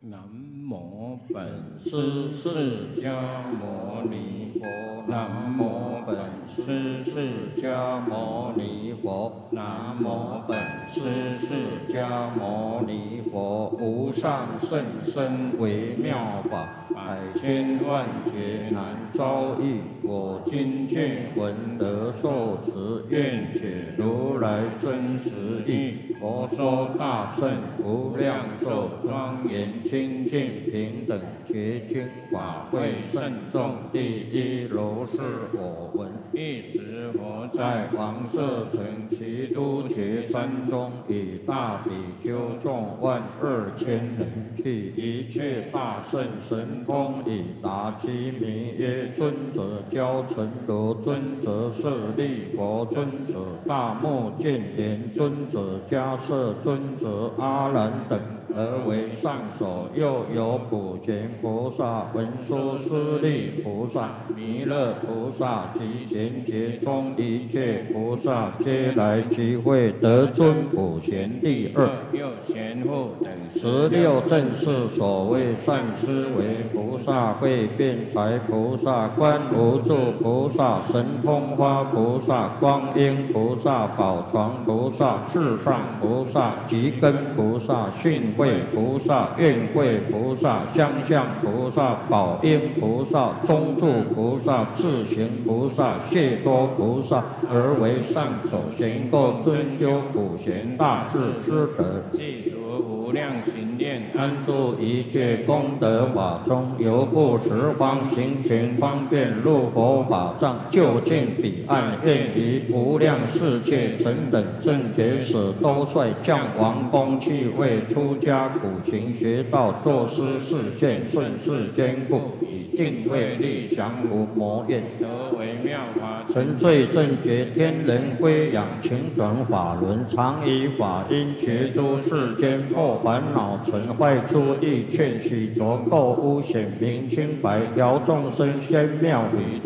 南无本师释迦牟尼佛。南无本师释迦牟尼佛。南无本师释迦牟尼佛。无上甚深微妙法，百千万劫难遭遇。我今见闻得受持，愿解如来真实义。佛说大圣无量寿庄严清净平等觉经法会慎重第一如是我闻。一时佛在王舍城齐都觉山中，以大比丘众12000人，去一切大圣神通以达其名曰尊者教成如尊者舍利佛尊者大目犍连尊者迦摄尊者阿难等，而为上首。又有普贤菩萨、文殊师利菩萨、弥勒菩萨及贤劫中一切菩萨，皆来集会，得尊普贤第二。又贤护等16正是所谓善思维菩萨、会辩才菩萨、观无住菩萨、神通花菩萨、光阴菩萨、宝床菩萨、至上菩萨、吉根菩萨、训慧菩萨、愿慧菩萨、相向菩萨、宝音菩萨、中住菩萨、智行菩萨、谢多菩萨，而为上首，行够尊修普贤大士之德，记除无量行念，安住一切功德法中，由不十方行权方便入佛法藏，就近彼岸，愿于无量世界成等正觉使都率降王公去为出家苦行学道作师示现，顺世坚固，以定慧力降伏魔怨，得为妙法成罪正觉天人归养，勤转法轮，常以法音觉诸世间破烦恼尘坏诸意，劝许浊垢污显明清白，调众生仙妙理。